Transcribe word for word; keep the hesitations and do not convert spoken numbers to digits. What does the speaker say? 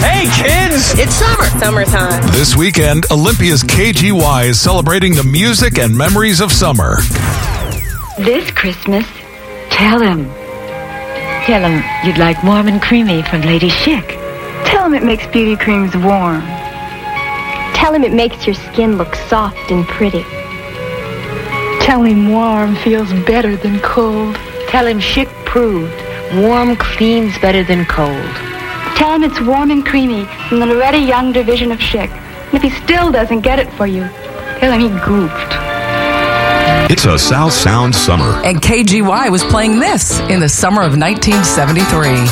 Hey, kids! It's summer. Summertime. This weekend, Olympia's K G Y is celebrating the music and memories of summer. This Christmas, tell him. Tell him you'd like warm and creamy from Lady Chic. Tell him it makes beauty creams warm. Tell him it makes your skin look soft and pretty. Tell him warm feels better than cold. Tell him Chic proved warm cleans better than cold. Tell him it's warm and creamy from the Loretta Young division of Chic. And if he still doesn't get it for you, tell him he goofed. It's a South Sound summer. And K G Y was playing this in the summer of nineteen seventy-three.